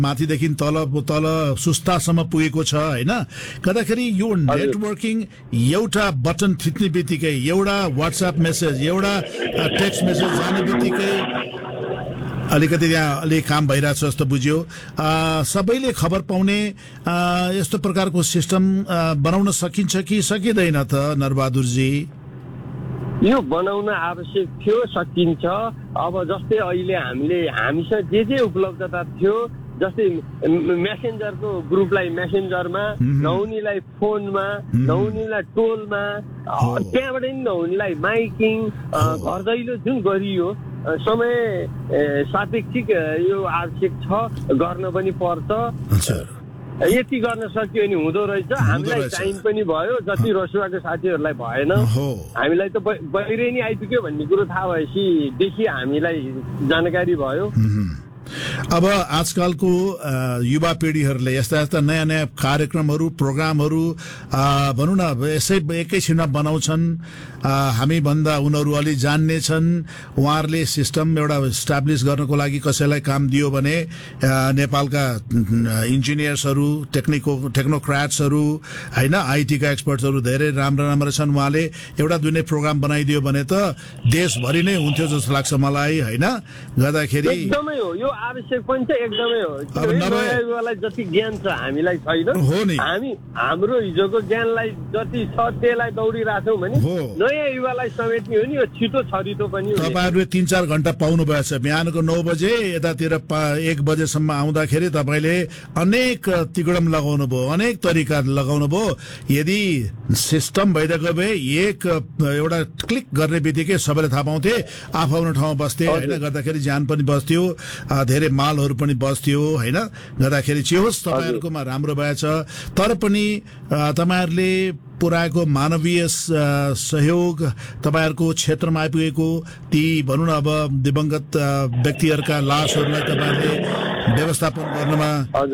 माथिदेखि तल सुस्तासम्म पुगेको छ हैन गर्दाखेरि यो नेटवर्किङ एउटा बटन थिच्ने बित्तिकै एउटा व्हाट्सएप मेसेज एउटा टेक्स्ट मेसेज जाने बित्तिकै अलिकति त्यहाँ अलि काम भइरहेछ जस्तो बुझ्यो सबैले खबर पाउने यस्तो प्रकारको सिस्टम बनाउन सकिन्छ कि सकिँदैन त नरबहादुरजी यो बनाउन आवश्यक थियो सकिन्छ अब जस्तै अहिले हामीसँग जे उपलब्धता थियो जस्तै मेसेन्जरको ग्रुपलाई मेसेन्जरमा नहुनेलाई फोनमा नहुनेलाई टोलमा त्यहाँबाट नि नहुनेलाई माइकिङ घर दैलो जुन गरियो समय सापेक्षिक यो आवश्यक छ गर्न पनि पर्छ यति गर्न सकियो नि हुँदो रहेछ हामीलाई टाइम पनि भयो जति रसुवाको साथीहरूलाई भएन हामीलाई त बहिरै नि आइपुग्यो भन्ने कुरो थाहा भएपछि देखि हामीलाई जानकारी भयो अब आजकलको युवा पिढीहरूले यस्ता नयाँ नयाँ कार्यक्रमहरू प्रोग्रामहरू भनौँ न यसै एकैछिनमा बनाउँछन् हामी भन्दा उनीहरू अलि जान्ने छन् उहाँहरूले सिस्टम एउटा इस्टाब्लिस गर्नको लागि कसैलाई काम दियो भने नेपालका इन्जिनियर्सहरू टेक्नोक्राट्सहरू हैन आईटीका एक्सपर्ट्सहरू धेरै राम्रा छन् उहाँले एउटा दुई प्रोग्राम बनाइदियो भने त देशभरि नै हुन्थ्यो जस्तो लाग्छ मलाई हैन गर्दाखेरि एकदमै हो यो आवश्यक पनि छ एकदमै हो नयाँ युवालाई जति ज्ञान छ हामीलाई छैन हामी हाम्रो हिजोको ज्ञानलाई जति छ त्यसलाई दौडिरहेछौँ भने नयाँ युवालाई समेट्ने हो नि यो छिटो छरितो पनि हो तपाईहरुले 3-4 घण्टा पाउनु भएछ बिहानको 9 बजे यतातिर 1 बजेसम्म आउँदाखेरि तपाईले अनेक तिगडम लगाउनु भयो अनेक तरिका लगाउनु भयो यदि सिस्टम भइदिएको भए एउटा क्लिक गर्ने बित्तिकै सबैले थाहा पाउँथे आफ्नो ठाउँमा बस्थे हैन गर्दाखेरि ज्यान पनि बस्थ्यो धेरै मालहरू पनि बस्थ्यो हैन गर्दाखेरि चाहिँ होस् तपाईहरुकोमा राम्रो भएछ तर पनि तपाईहरुले पुराएको मानवीय सहयोग तपाईहरुको क्षेत्रमा आइपुगेको ती भनौं न अब दिवंगत व्यक्तिहरुका लाशहरुलाई तपाईहरुले व्यवस्थापन गर्नमा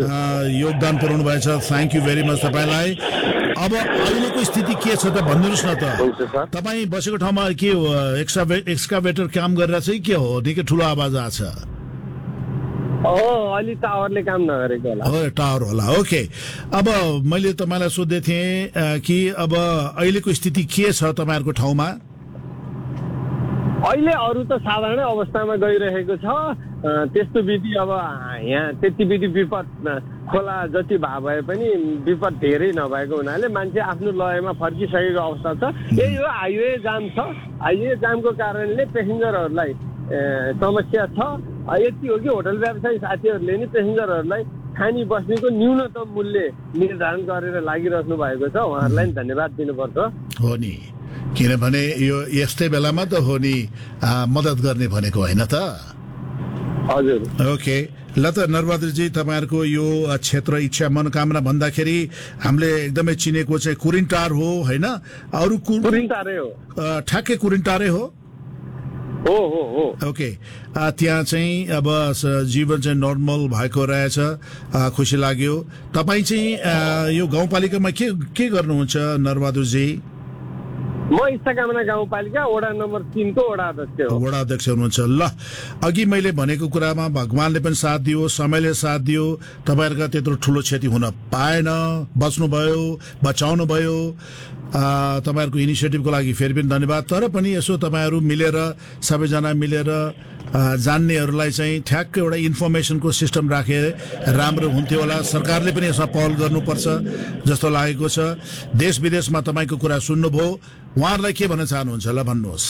योगदान पुर्याउनु भएछ थ्यांक यू भेरी मच तपाईलाई अब अहिलेको स्थिति के छ त भन्नुस् न त तपाई बसेको ठाउँमा के हो एक्सकाभेटर काम गरिरहेछ कि के हो निकै ठूलो आवाज आछ अलि टावरले काम नगरेको होला हो टावर होला ओके अब मैले तपाईलाई सोध्दै थिएँ कि अब अहिलेको स्थिति के छ तपाईहरुको ठाउँमा अहिले अरु त साधारण अवस्थामा गइरहेको छ त्यस्तो विधि अब यहाँ त्यति विधि विपद खोला जति भए पनि विपद धेरै नभएको हुनाले मान्छे आफ्नो लयमा फर्किसकेको अवस्था छ यही हो हाइवे जाम छ हाइवे जामको कारणले पेसेन्जरहरूलाई समस्या छ यति हो कि होटल व्यवसायी साथीहरूले नि पेसेन्जरहरूलाई खानी बस्नेको न्यूनतम मूल्य निर्धारण गरेर लागिराख्नु भएको छ उहाँहरूलाई नि धन्यवाद दिनुपर्छ हो नि किनभने यो यस्तै बेलामा त हो नि मद्दत गर्ने भनेको हैन त हजुर ओके ल त नरबहादुरजी तपाईहरुको यो क्षेत्र इच्छा मनोकामना भन्दाखेरि हामीले एकदमै चिनेको चाहिँ कुरिन्टार हो हैन अरु कुरिन्टारै हो ठ्याक्कै कुरिन्टारै हो हो ओके त्यहाँ चाहिँ अब जीवन चाहिँ नर्मल भएको रहेछ खुसी लाग्यो तपाई चाहिँ यो गाउँपालिकामा के गर्नुहुन्छ नरबहादुरजी म इच्छाकामना गाउँपालिका वडा नम्बर 3 को वडा अध्यक्ष हुनुहुन्छ ल अघि मैले भनेको कुरामा भगवानले पनि साथ दियो समयले साथ दियो तपाईहरुका त्यत्रो ठूलो क्षति हुन पाएन बच्नु भयो बचाउनु भयो तपाईहरुको इनिसिएटिभको लागि फेरि पनि धन्यवाद तर पनि यसो तपाईहरु मिलेर सबैजना मिलेर जान्नेहरुलाई चाहिँ ठ्याक्क एउटा इन्फर्मेसनको सिस्टम राखे राम्रो हुन्थ्यो होला सरकारले पनि यसमा पहल गर्नुपर्छ जस्तो लागेको छ देश विदेशमा तपाईको कुरा सुन्नुभयो उहाँहरुलाई के भन्न चाहनुहुन्छ ल भन्नुहोस्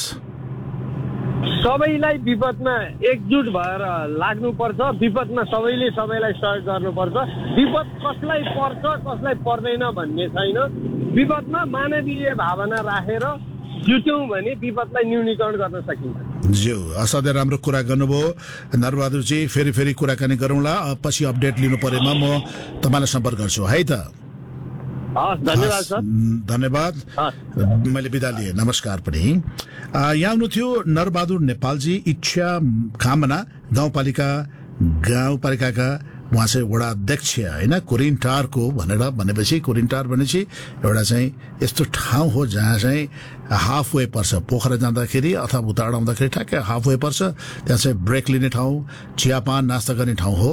सबैलाई विपदमा एकजुट भएर लाग्नुपर्छ विपदमा सबैले सबैलाई सहयोग गर्नुपर्छ विपद कसलाई पर्छ कसलाई पर्दैन भन्ने छैन विपदमा मानवीय भावना राखेर जुट्यौं भने विपदलाई न्यूनीकरण गर्न सकिन्छ ज्यू असाध्यै राम्रो कुरा गर्नुभयो नरबहादुरजी फेरि कुराकानी गरौँला पछि अपडेट लिनु परेमा म तपाईलाई सम्पर्क गर्छु है त धन्यवाद सर धन्यवाद मैले बिदा लिए नमस्कार पनि यहाँ हुनुहुन्थ्यो नरबहादुर नेपालजी इच्छा कामना गाउँपालिकाका उहाँ चाहिँ वडा अध्यक्ष हैन कुरिन्टारको भनेपछि कुरिन्टार भनेपछि एउटा चाहिँ यस्तो ठाउँ हो जहाँ चाहिँ हाफ वे पर्छ पोखरा जाँदाखेरि अथवा उता आउँदाखेरि ठ्याक्कै हाफ वे पर्छ त्यहाँ चाहिँ ब्रेक लिने ठाउँ चियापान नास्ता गर्ने ठाउँ हो